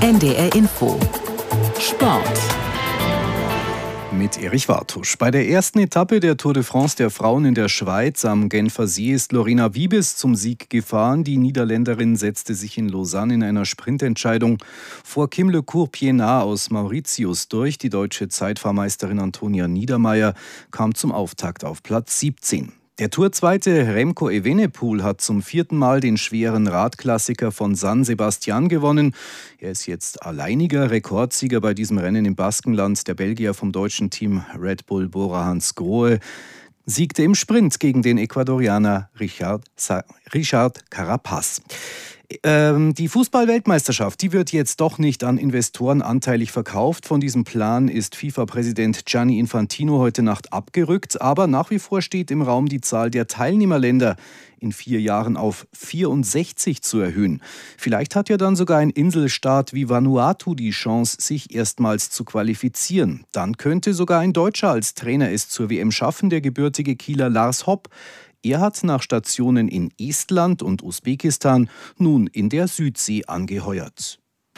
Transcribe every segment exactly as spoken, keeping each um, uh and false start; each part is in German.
N D R Info Sport mit Erich Wartusch. Bei der ersten Etappe der Tour de France der Frauen in der Schweiz am Genfer See ist Lorena Wiebes zum Sieg gefahren. Die Niederländerin setzte sich in Lausanne in einer Sprintentscheidung vor Kim Le Cour-Pienaar aus Mauritius durch. Die deutsche Zeitfahrmeisterin Antonia Niedermeier kam zum Auftakt auf Platz siebzehn. Der Tourzweite Remco Evenepoel hat zum vierten Mal den schweren Radklassiker von San Sebastian gewonnen. Er ist jetzt alleiniger Rekordsieger bei diesem Rennen im Baskenland. Der Belgier vom deutschen Team Red Bull Bora Hansgrohe siegte im Sprint gegen den Ecuadorianer Richard, Sa- Richard Carapaz. Ähm, die Fußball-Weltmeisterschaft, die wird jetzt doch nicht an Investoren anteilig verkauft. Von diesem Plan ist FIFA-Präsident Gianni Infantino heute Nacht abgerückt. Aber nach wie vor steht im Raum, die Zahl der Teilnehmerländer in vier Jahren auf vierundsechzig zu erhöhen. Vielleicht hat ja dann sogar ein Inselstaat wie Vanuatu die Chance, sich erstmals zu qualifizieren. Dann könnte sogar ein Deutscher als Trainer es zur W M schaffen, der gebürtige Kieler Lars Hopp. Er hat nach Stationen in Estland und Usbekistan nun in der Südsee angeheuert.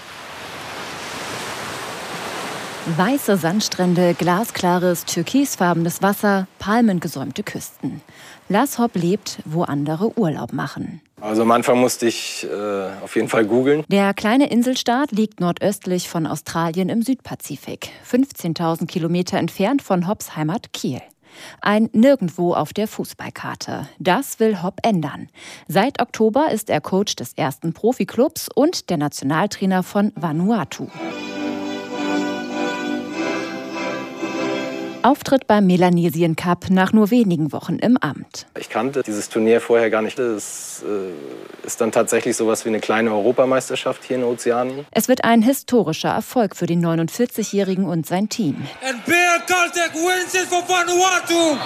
Weiße Sandstrände, glasklares, türkisfarbenes Wasser, palmengesäumte Küsten. Lars Hopp lebt, wo andere Urlaub machen. Also am Anfang musste ich äh, auf jeden Fall googeln. Der kleine Inselstaat liegt nordöstlich von Australien im Südpazifik, fünfzehntausend Kilometer entfernt von Hopps Heimat Kiel. Ein Nirgendwo auf der Fußballkarte. Das will Hopp ändern. Seit Oktober ist er Coach des ersten Profiklubs und der Nationaltrainer von Vanuatu. Auftritt beim Melanesien Cup nach nur wenigen Wochen im Amt. Ich kannte dieses Turnier vorher gar nicht. Es äh, ist dann tatsächlich sowas wie eine kleine Europameisterschaft hier in Ozeanien. Es wird ein historischer Erfolg für den neunundvierzigjährigen und sein Team. And Bear Caltech wins it for Vanuatu.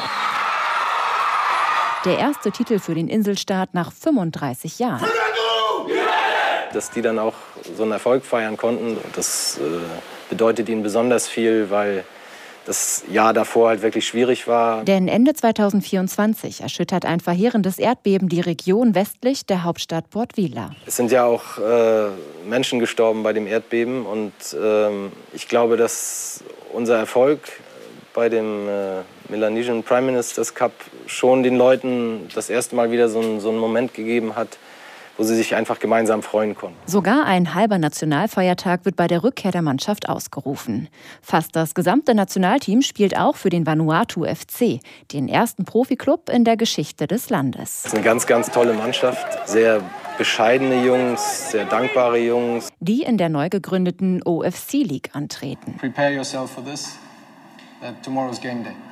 Der erste Titel für den Inselstaat nach fünfunddreißig Jahren. Dass die dann auch so einen Erfolg feiern konnten, das äh, bedeutet ihnen besonders viel, weil das Jahr davor halt wirklich schwierig war. Denn Ende zweitausendvierundzwanzig erschüttert ein verheerendes Erdbeben die Region westlich der Hauptstadt Port Vila. Es sind ja auch äh, Menschen gestorben bei dem Erdbeben und ähm, ich glaube, dass unser Erfolg bei dem äh, Melanesian Prime Ministers Cup schon den Leuten das erste Mal wieder so, ein, so einen Moment gegeben hat, wo sie sich einfach gemeinsam freuen konnten. Sogar ein halber Nationalfeiertag wird bei der Rückkehr der Mannschaft ausgerufen. Fast das gesamte Nationalteam spielt auch für den Vanuatu F C, den ersten Profiklub in der Geschichte des Landes. Es ist eine ganz, ganz tolle Mannschaft, sehr bescheidene Jungs, sehr dankbare Jungs. Die in der neu gegründeten O F C League antreten. Prepare yourself for this. That tomorrow's game day.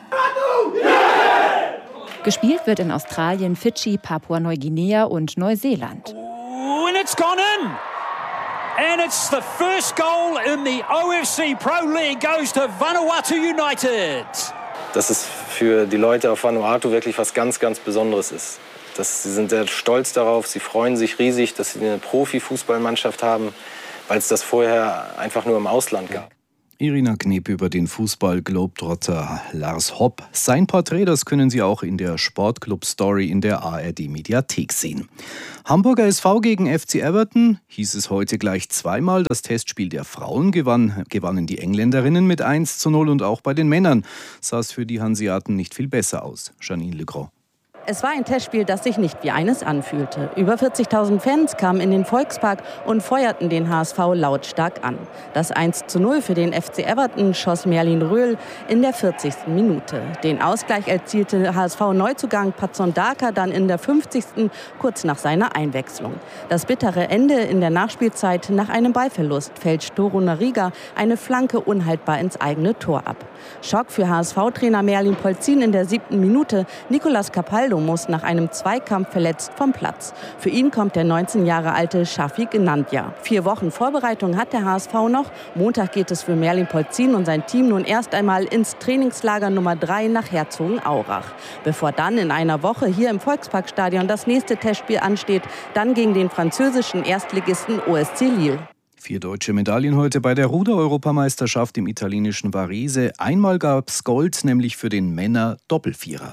Gespielt wird in Australien, Fidschi, Papua-Neuguinea und Neuseeland. Oh, and it's gone in. And it's the first goal in the O F C Pro League goes to Vanuatu United. Dass es für die Leute auf Vanuatu wirklich was ganz, ganz Besonderes ist. Das, sie sind sehr stolz darauf, sie freuen sich riesig, dass sie eine Profifußballmannschaft haben, weil es das vorher einfach nur im Ausland gab. Irina Knep über den Fußball-Globetrotter Lars Hopp. Sein Porträt, das können Sie auch in der Sportclub-Story in der A R D-Mediathek sehen. Hamburger S V gegen F C Everton hieß es heute gleich zweimal. Das Testspiel der Frauen gewann, gewannen die Engländerinnen mit eins zu null und auch bei den Männern sah es für die Hanseaten nicht viel besser aus. Janine Legrand. Es war ein Testspiel, das sich nicht wie eines anfühlte. Über vierzigtausend Fans kamen in den Volkspark und feuerten den H S V lautstark an. Das eins zu null für den F C Everton schoss Merlin Röhl in der vierzigsten Minute. Den Ausgleich erzielte H S V-Neuzugang Patson Daka dann in der fünfzigsten kurz nach seiner Einwechslung. Das bittere Ende in der Nachspielzeit: nach einem Ballverlust fälscht Toro Nariga eine Flanke unhaltbar ins eigene Tor ab. Schock für H S V-Trainer Merlin Polzin in der siebten Minute. Nicolas Capaldo muss nach einem Zweikampf verletzt vom Platz. Für ihn kommt der neunzehn Jahre alte Shafiq Nandja. Vier Wochen Vorbereitung hat der H S V noch. Montag geht es für Merlin Polzin und sein Team nun erst einmal ins Trainingslager Nummer drei nach Herzogenaurach. Bevor dann in einer Woche hier im Volksparkstadion das nächste Testspiel ansteht, dann gegen den französischen Erstligisten O S C Lille. Vier deutsche Medaillen heute bei der Ruder-Europameisterschaft im italienischen Varese. Einmal gab es Gold, nämlich für den Männer-Doppelvierer.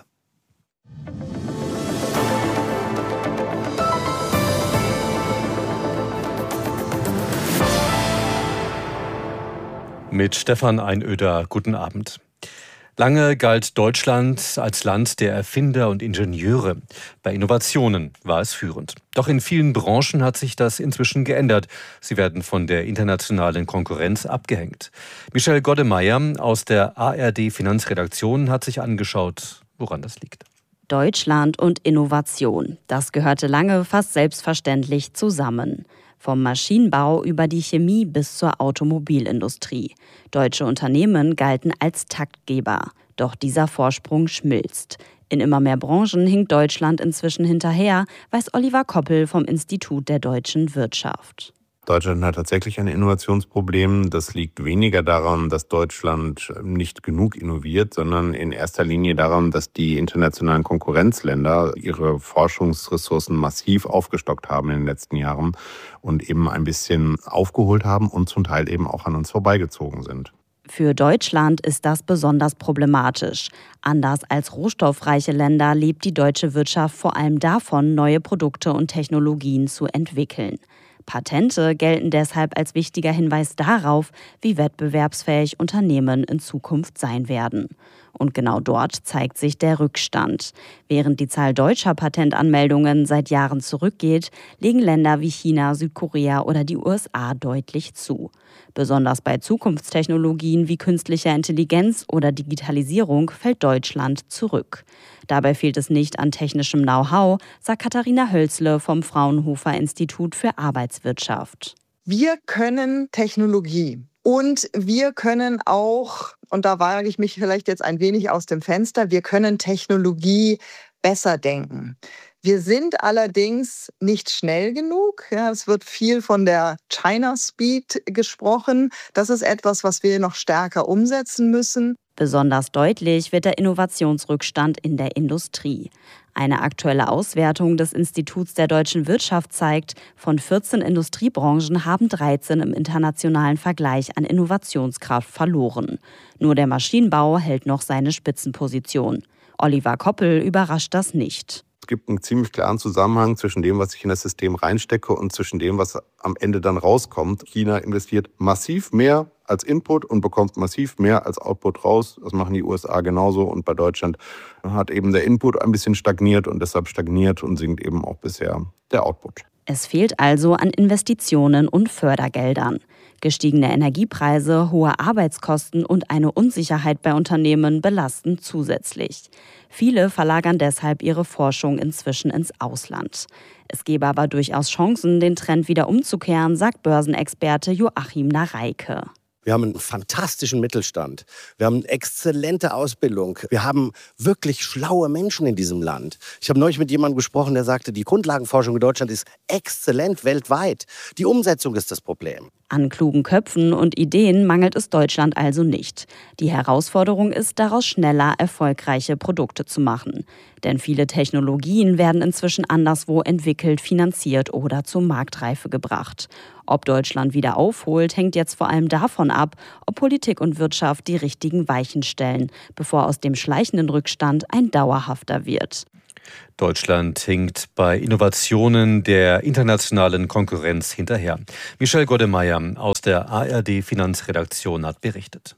Mit Stefan Einöder, guten Abend. Lange galt Deutschland als Land der Erfinder und Ingenieure. Bei Innovationen war es führend. Doch in vielen Branchen hat sich das inzwischen geändert. Sie werden von der internationalen Konkurrenz abgehängt. Michelle Goddemeyer aus der A R D Finanzredaktion hat sich angeschaut, woran das liegt. Deutschland und Innovation, das gehörte lange fast selbstverständlich zusammen. Vom Maschinenbau über die Chemie bis zur Automobilindustrie. Deutsche Unternehmen galten als Taktgeber. Doch dieser Vorsprung schmilzt. In immer mehr Branchen hinkt Deutschland inzwischen hinterher, weiß Oliver Koppel vom Institut der deutschen Wirtschaft. Deutschland hat tatsächlich ein Innovationsproblem. Das liegt weniger daran, dass Deutschland nicht genug innoviert, sondern in erster Linie daran, dass die internationalen Konkurrenzländer ihre Forschungsressourcen massiv aufgestockt haben in den letzten Jahren und eben ein bisschen aufgeholt haben und zum Teil eben auch an uns vorbeigezogen sind. Für Deutschland ist das besonders problematisch. Anders als rohstoffreiche Länder lebt die deutsche Wirtschaft vor allem davon, neue Produkte und Technologien zu entwickeln. Patente gelten deshalb als wichtiger Hinweis darauf, wie wettbewerbsfähig Unternehmen in Zukunft sein werden. Und genau dort zeigt sich der Rückstand. Während die Zahl deutscher Patentanmeldungen seit Jahren zurückgeht, legen Länder wie China, Südkorea oder die U S A deutlich zu. Besonders bei Zukunftstechnologien wie künstlicher Intelligenz oder Digitalisierung fällt Deutschland zurück. Dabei fehlt es nicht an technischem Know-how, sagt Katharina Hölzle vom Fraunhofer Institut für Arbeitswirtschaft. Wir können Technologie und wir können auch, und da wage ich mich vielleicht jetzt ein wenig aus dem Fenster, wir können Technologie besser denken. Wir sind allerdings nicht schnell genug. Ja, es wird viel von der China Speed gesprochen. Das ist etwas, was wir noch stärker umsetzen müssen. Besonders deutlich wird der Innovationsrückstand in der Industrie. Eine aktuelle Auswertung des Instituts der deutschen Wirtschaft zeigt, von vierzehn Industriebranchen haben dreizehn im internationalen Vergleich an Innovationskraft verloren. Nur der Maschinenbau hält noch seine Spitzenposition. Oliver Koppel überrascht das nicht. Es gibt einen ziemlich klaren Zusammenhang zwischen dem, was ich in das System reinstecke und zwischen dem, was am Ende dann rauskommt. China investiert massiv mehr als Input und bekommt massiv mehr als Output raus. Das machen die U S A genauso. Und bei Deutschland hat eben der Input ein bisschen stagniert und deshalb stagniert und sinkt eben auch bisher der Output. Es fehlt also an Investitionen und Fördergeldern. Gestiegene Energiepreise, hohe Arbeitskosten und eine Unsicherheit bei Unternehmen belasten zusätzlich. Viele verlagern deshalb ihre Forschung inzwischen ins Ausland. Es gebe aber durchaus Chancen, den Trend wieder umzukehren, sagt Börsenexperte Joachim Nareike. Wir haben einen fantastischen Mittelstand. Wir haben eine exzellente Ausbildung. Wir haben wirklich schlaue Menschen in diesem Land. Ich habe neulich mit jemandem gesprochen, der sagte, die Grundlagenforschung in Deutschland ist exzellent weltweit. Die Umsetzung ist das Problem. An klugen Köpfen und Ideen mangelt es Deutschland also nicht. Die Herausforderung ist, daraus schneller erfolgreiche Produkte zu machen. Denn viele Technologien werden inzwischen anderswo entwickelt, finanziert oder zur Marktreife gebracht. Ob Deutschland wieder aufholt, hängt jetzt vor allem davon ab, ob Politik und Wirtschaft die richtigen Weichen stellen, bevor aus dem schleichenden Rückstand ein dauerhafter wird. Deutschland hinkt bei Innovationen der internationalen Konkurrenz hinterher. Michelle Goddemeyer aus der A R D Finanzredaktion hat berichtet.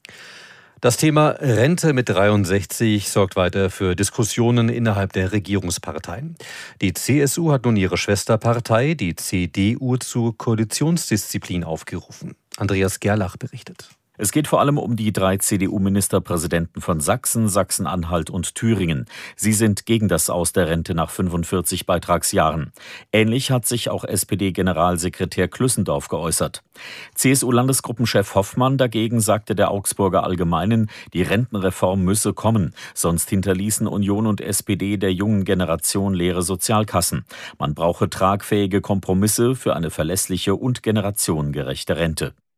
Das Thema Rente mit dreiundsechzig sorgt weiter für Diskussionen innerhalb der Regierungsparteien. Die C S U hat nun ihre Schwesterpartei, die C D U, zur Koalitionsdisziplin aufgerufen. Andreas Gerlach berichtet. Es geht vor allem um die drei C D U-Ministerpräsidenten von Sachsen, Sachsen-Anhalt und Thüringen. Sie sind gegen das Aus der Rente nach fünfundvierzig Beitragsjahren. Ähnlich hat sich auch S P D-Generalsekretär Klüssendorf geäußert. C S U-Landesgruppenchef Hoffmann dagegen sagte der Augsburger Allgemeinen, die Rentenreform müsse kommen. Sonst hinterließen Union und S P D der jungen Generation leere Sozialkassen. Man brauche tragfähige Kompromisse für eine verlässliche und generationengerechte Rente.